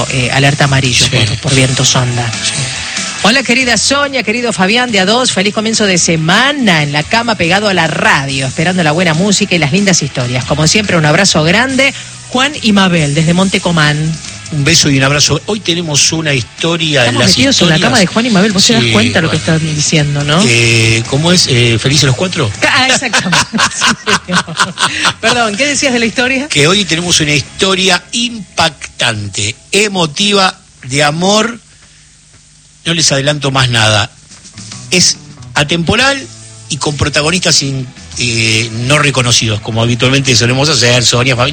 alerta amarillo por viento sonda. Sí. Hola querida Sonia, querido Fabián de A2, feliz comienzo de semana en la cama pegado a la radio, esperando la buena música y las lindas historias. Como siempre, un abrazo grande, Juan y Mabel, desde Montecomán. Un beso y un abrazo. Hoy tenemos una historia. Estamos en las metidos historias en la cama de Juan y Mabel, vos te das cuenta lo que están diciendo, ¿no? ¿Cómo es? ¿Felices los cuatro? Ah, exactamente. Sí. Perdón, ¿qué decías de la historia? Que hoy tenemos una historia impactante, emotiva, de amor. No les adelanto más nada. Es atemporal y con protagonistas no reconocidos, como habitualmente solemos hacer, Sonia, Fabián.